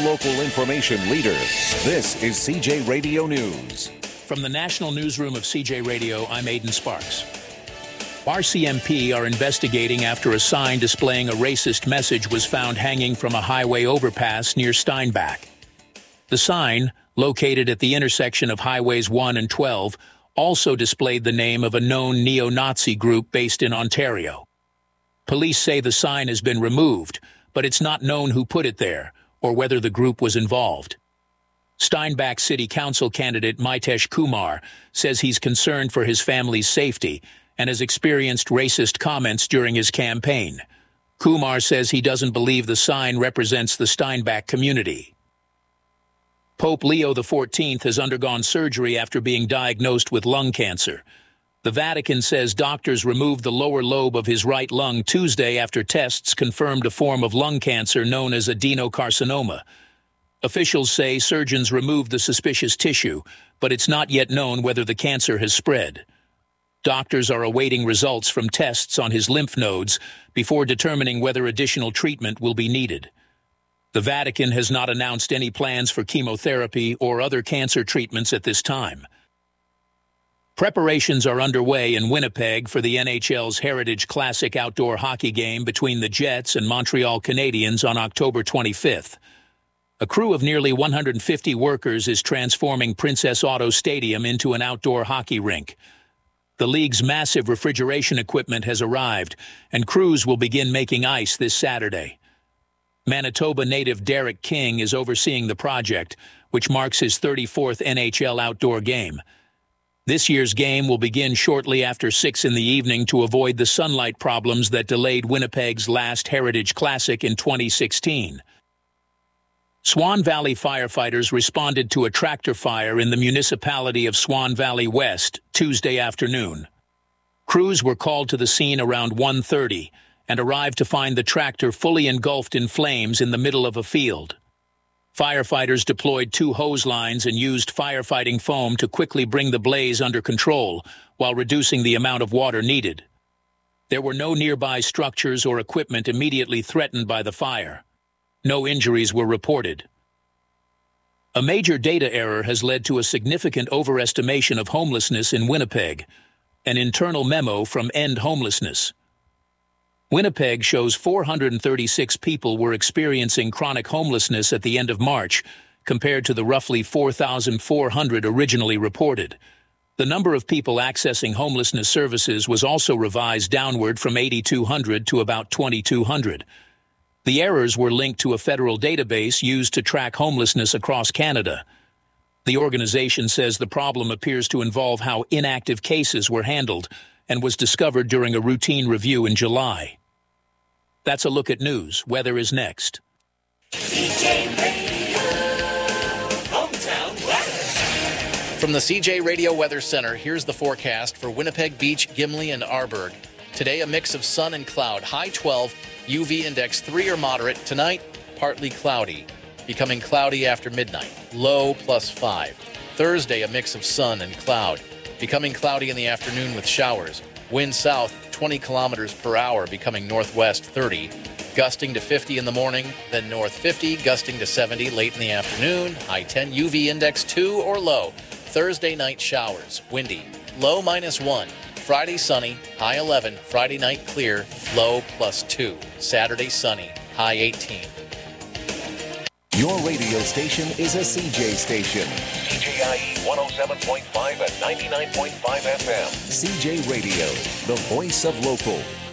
hyper-local information leader. This is CJ Radio News. From the National Newsroom of CJ Radio, I'm Aidan Sparks. RCMP are investigating after a sign displaying a racist message was found hanging from a highway overpass near Steinbach. The sign, located at the intersection of Highways 1 and 12, also displayed the name of a known neo-Nazi group based in Ontario. Police say the sign has been removed, but it's not known who put it there or whether the group was involved. Steinbach City Council candidate Mitesh Kumar says he's concerned for his family's safety and has experienced racist comments during his campaign. Kumar says he doesn't believe the sign represents the Steinbach community. Pope Leo XIV has undergone surgery after being diagnosed with lung cancer. The Vatican says doctors removed the lower lobe of his right lung Tuesday after tests confirmed a form of lung cancer known as adenocarcinoma. Officials say surgeons removed the suspicious tissue, but it's not yet known whether the cancer has spread. Doctors are awaiting results from tests on his lymph nodes before determining whether additional treatment will be needed. The Vatican has not announced any plans for chemotherapy or other cancer treatments at this time. Preparations are underway in Winnipeg for the NHL's Heritage Classic outdoor hockey game between the Jets and Montreal Canadiens on October 25th. A crew of nearly 150 workers is transforming Princess Auto Stadium into an outdoor hockey rink. The league's massive refrigeration equipment has arrived, and crews will begin making ice this Saturday. Manitoba native Derek King is overseeing the project, which marks his 34th NHL outdoor game. This year's game will begin shortly after 6 in the evening to avoid the sunlight problems that delayed Winnipeg's last Heritage Classic in 2016. Swan Valley firefighters responded to a tractor fire in the municipality of Swan Valley West Tuesday afternoon. Crews were called to the scene around 1:30 and arrived to find the tractor fully engulfed in flames in the middle of a field. Firefighters deployed 2 hose lines and used firefighting foam to quickly bring the blaze under control while reducing the amount of water needed. There were no nearby structures or equipment immediately threatened by the fire. No injuries were reported. A major data error has led to a significant overestimation of homelessness in Winnipeg. An internal memo from End Homelessness. Winnipeg shows 436 people were experiencing chronic homelessness at the end of March, compared to the roughly 4,400 originally reported. The number of people accessing homelessness services was also revised downward from 8,200 to about 2,200. The errors were linked to a federal database used to track homelessness across Canada. The organization says the problem appears to involve how inactive cases were handled and was discovered during a routine review in July. That's a look at news. Weather is next. CJ Radio, hometown weather. From the CJ Radio Weather Center, here's the forecast for Winnipeg Beach, Gimli, and Arborg. Today, a mix of sun and cloud. High 12, UV index 3 or moderate. Tonight, partly cloudy. Becoming cloudy after midnight. Low +5. Thursday, a mix of sun and cloud. Becoming cloudy in the afternoon with showers. Wind south 20 kilometers per hour, becoming northwest 30. Gusting to 50 in the morning, then north 50, gusting to 70 late in the afternoon. High 10, UV index 2 or low. Thursday night showers, windy. Low -1. Friday sunny, high 11. Friday night clear, low +2. Saturday sunny, high 18. Your radio station is a CJ station. CJIE 107.5 and 99.5 FM. CJ Radio, the voice of local.